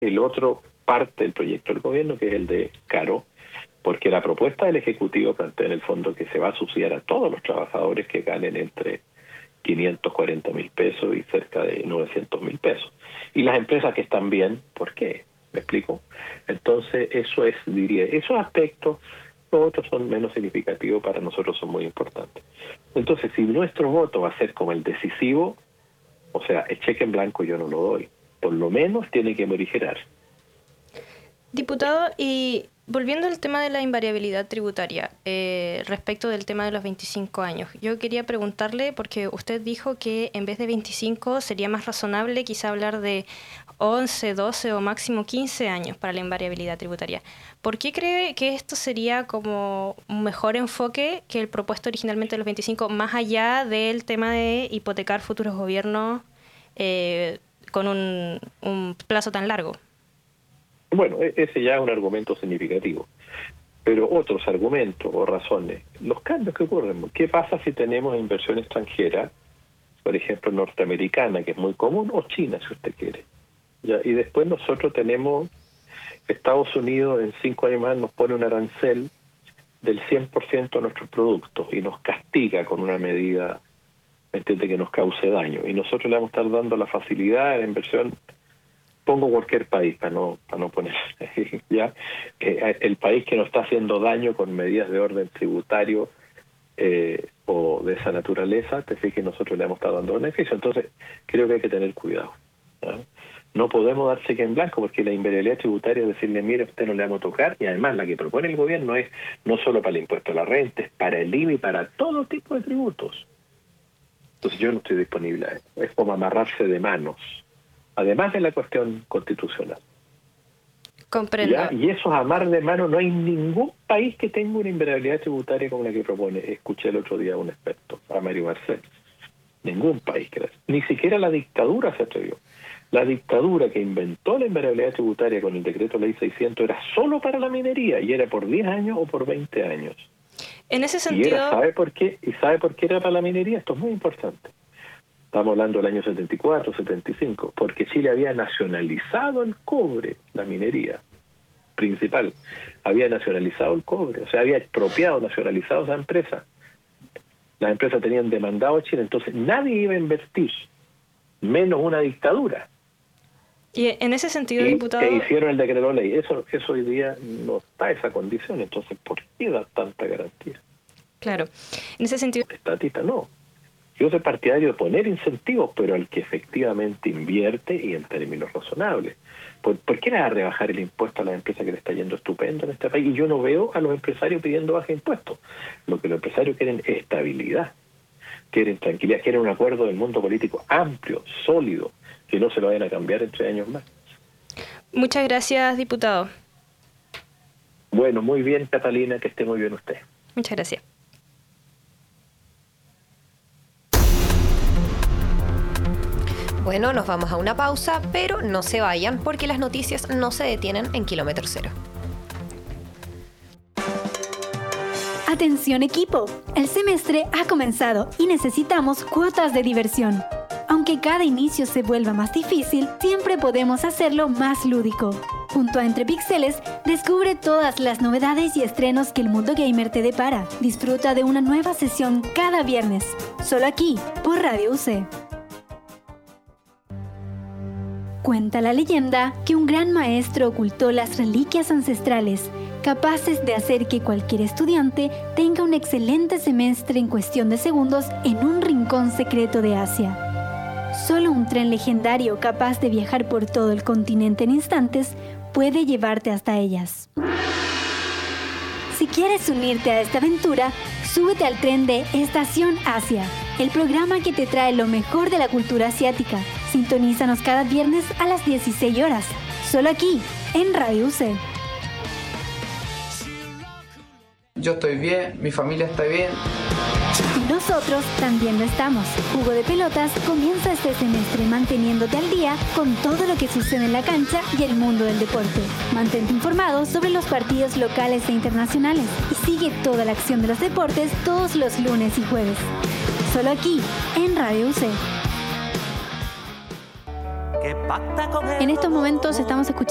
el otro parte del proyecto del gobierno, que es el de Caro, porque la propuesta del Ejecutivo plantea en el fondo que se va a subsidiar a todos los trabajadores que ganen entre 540.000 pesos y cerca de 900.000 pesos. Y las empresas que están bien, ¿por qué? ¿Me explico? Entonces, eso es, diría, esos aspectos, los otros son menos significativos, para nosotros son muy importantes. Entonces, si nuestro voto va a ser como el decisivo, o sea, el cheque en blanco yo no lo doy. Por lo menos tiene que morigerar. Diputado, y volviendo al tema de la invariabilidad tributaria, respecto del tema de los 25 años, yo quería preguntarle, porque usted dijo que en vez de 25 sería más razonable quizá hablar de 11, 12 o máximo 15 años para la invariabilidad tributaria. ¿Por qué cree que esto sería como un mejor enfoque que el propuesto originalmente de los 25, más allá del tema de hipotecar futuros gobiernos con un plazo tan largo? Bueno, ese ya es un argumento significativo. Pero otros argumentos o razones, los cambios que ocurren. ¿Qué pasa si tenemos inversión extranjera, por ejemplo norteamericana, que es muy común, o China, si usted quiere? ¿Ya? Y después nosotros tenemos, Estados Unidos en 5 años más nos pone un arancel del 100% a nuestros productos y nos castiga con una medida, ¿me entiende?, que nos cause daño. Y nosotros le vamos a estar dando la facilidad de la inversión. Pongo cualquier país para no poner ya el país que nos está haciendo daño con medidas de orden tributario o de esa naturaleza, te fijas que nosotros le hemos estado dando beneficio. Entonces creo que hay que tener cuidado, ¿ya? No podemos dar cheque en blanco, porque la invariabilidad tributaria es decirle, mire, a usted no le vamos a tocar, y además la que propone el gobierno es no solo para el impuesto a la renta, es para el IVA y para todo tipo de tributos. Entonces yo no estoy disponible a eso. Es como amarrarse de manos, además de la cuestión constitucional. Comprendo. ¿Ya? Y esos amar de mano, no hay ningún país que tenga una invariabilidad tributaria como la que propone. Escuché el otro día a un experto, a Mario Marcel. Ningún país, ni siquiera la dictadura se atrevió. La dictadura que inventó la invariabilidad tributaria con el decreto ley 600 era solo para la minería, y era por 10 años o por 20 años. En ese sentido... ¿sabe por qué? ¿Y sabe por qué era para la minería? Esto es muy importante. Estamos hablando del año 74, 75, porque Chile había nacionalizado el cobre, la minería principal. Había nacionalizado el cobre, o sea, había expropiado, nacionalizado esa empresa. Las empresas tenían demandado a Chile, entonces nadie iba a invertir, menos una dictadura. Y en ese sentido, diputado... Que hicieron el decreto ley. Eso hoy día no está esa condición, entonces ¿por qué da tanta garantía? Claro, en ese sentido... Estatista no. Yo soy partidario de poner incentivos, pero al que efectivamente invierte y en términos razonables. ¿Por qué le va a rebajar el impuesto a las empresas que le está yendo estupendo en este país? Y yo no veo a los empresarios pidiendo baja impuestos. Lo que los empresarios quieren es estabilidad, quieren tranquilidad, quieren un acuerdo del mundo político amplio, sólido, que no se lo vayan a cambiar en 3 años más. Muchas gracias, diputado. Bueno, muy bien, Catalina, que esté muy bien usted. Muchas gracias. Bueno, nos vamos a una pausa, pero no se vayan porque las noticias no se detienen en Kilómetro Cero. Atención equipo, el semestre ha comenzado y necesitamos cuotas de diversión. Aunque cada inicio se vuelva más difícil, siempre podemos hacerlo más lúdico. Junto a Entre Píxeles, descubre todas las novedades y estrenos que el mundo gamer te depara. Disfruta de una nueva sesión cada viernes, solo aquí, por Radio UC. Cuenta la leyenda que un gran maestro ocultó las reliquias ancestrales, capaces de hacer que cualquier estudiante tenga un excelente semestre en cuestión de segundos en un rincón secreto de Asia. Solo un tren legendario capaz de viajar por todo el continente en instantes puede llevarte hasta ellas. Si quieres unirte a esta aventura, súbete al tren de Estación Asia, el programa que te trae lo mejor de la cultura asiática. Sintonízanos cada viernes a las 16 horas, solo aquí, en Radio UC. Yo estoy bien, mi familia está bien. Y nosotros también lo estamos. Jugo de Pelotas comienza este semestre manteniéndote al día con todo lo que sucede en la cancha y el mundo del deporte. Mantente informado sobre los partidos locales e internacionales y sigue toda la acción de los deportes todos los lunes y jueves. Solo aquí, en Radio UC. En estos momentos estamos escuchando